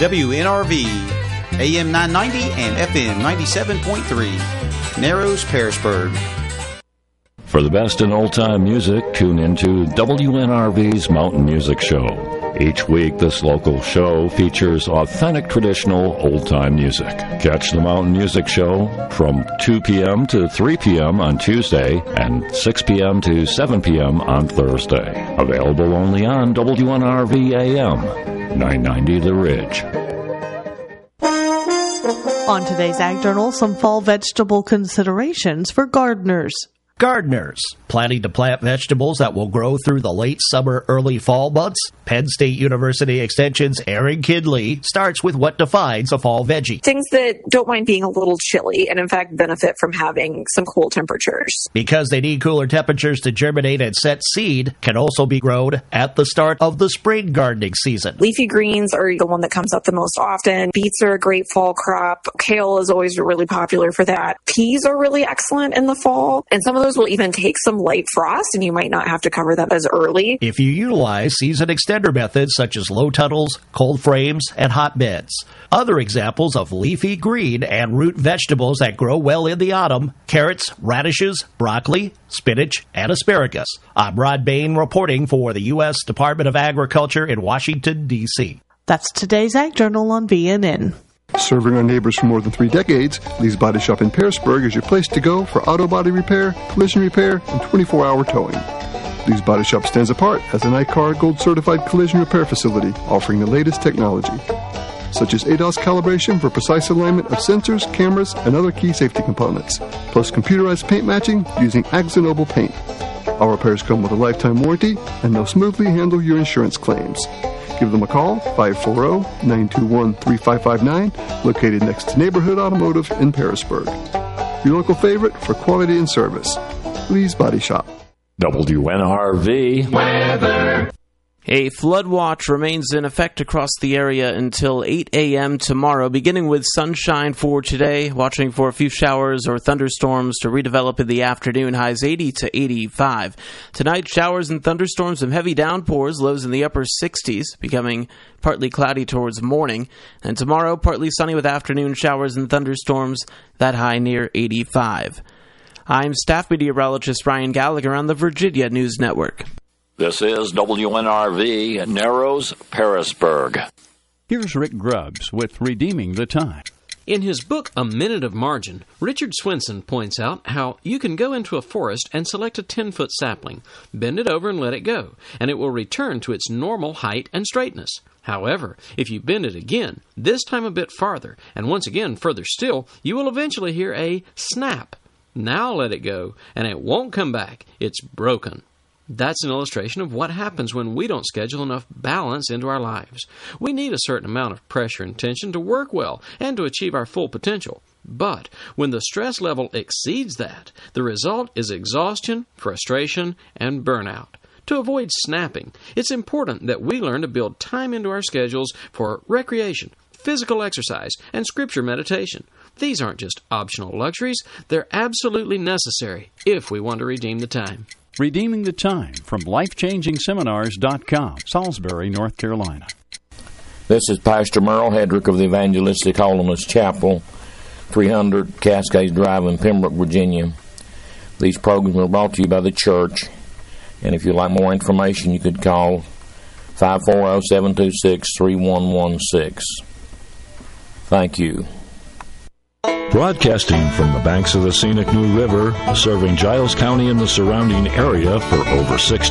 WNRV, AM 990 and FM 97.3, Narrows, Pearisburg. For the best in old-time music, tune into WNRV's Mountain Music Show. Each week, this local show features authentic traditional old-time music. Catch the Mountain Music Show from 2 p.m. to 3 p.m. on Tuesday and 6 p.m. to 7 p.m. on Thursday. Available only on WNRV AM 990 The Ridge. On today's Ag Journal, some fall vegetable considerations for gardeners. Gardeners planning to plant vegetables that will grow through the late summer, early fall months? Penn State University Extension's Erin Kidley starts with what defines a fall veggie. Things that don't mind being a little chilly and, in fact, benefit from having some cool temperatures. Because they need cooler temperatures to germinate and set seed, can also be grown at the start of the spring gardening season. Leafy greens are the one that comes up the most often. Beets are a great fall crop. Kale is always really popular for that. Peas are really excellent in the fall, and some of those will even take some light frost, and you might not have to cover them as early. If you utilize season extender methods such as low tunnels, cold frames, and hotbeds. Other examples of leafy green and root vegetables that grow well in the autumn: carrots, radishes, broccoli, spinach, and asparagus. I'm Rod Bain reporting for the U.S. Department of Agriculture in Washington, D.C. That's today's Ag Journal on BNN. Serving our neighbors for more than 3 decades, Lee's Body Shop in Pearisburg is your place to go for auto body repair, collision repair, and 24-hour towing. Lee's Body Shop stands apart as an ICAR Gold Certified collision repair facility offering the latest technology, such as ADAS calibration for precise alignment of sensors, cameras, and other key safety components, plus computerized paint matching using AkzoNobel paint. Our repairs come with a lifetime warranty and they'll smoothly handle your insurance claims. Give them a call, 540-921-3559, located next to Neighborhood Automotive in Pearisburg. Your local favorite for quality and service. Lee's Body Shop. WNRV weather. A flood watch remains in effect across the area until 8 a.m. tomorrow, beginning with sunshine for today, watching for a few showers or thunderstorms to redevelop in the afternoon, highs 80 to 85. Tonight, showers and thunderstorms, some heavy downpours, lows in the upper 60s, becoming partly cloudy towards morning. And tomorrow, partly sunny with afternoon showers and thunderstorms, that high near 85. I'm staff meteorologist Ryan Gallagher on the Virginia News Network. This is WNRV, Narrows, Pearisburg. Here's Rick Grubbs with Redeeming the Time. In his book, A Minute of Margin, Richard Swenson points out how you can go into a forest and select a 10-foot sapling, bend it over and let it go, and it will return to its normal height and straightness. However, if you bend it again, this time a bit farther, and once again further still, you will eventually hear a snap. Now let it go, and it won't come back. It's broken. That's an illustration of what happens when we don't schedule enough balance into our lives. We need a certain amount of pressure and tension to work well and to achieve our full potential. But when the stress level exceeds that, the result is exhaustion, frustration, and burnout. To avoid snapping, it's important that we learn to build time into our schedules for recreation, physical exercise, and scripture meditation. These aren't just optional luxuries, they're absolutely necessary if we want to redeem the time. Redeeming the Time from LifechangingSeminars.com, Salisbury, North Carolina. This is Pastor Merle Hedrick of the Evangelistic Holiness Chapel, 300 Cascades Drive in Pembroke, Virginia. These programs are brought to you by the church, and if you'd like more information, you could call 540-726-3116. Thank you. Broadcasting from the banks of the scenic New River, serving Giles County and the surrounding area for over 60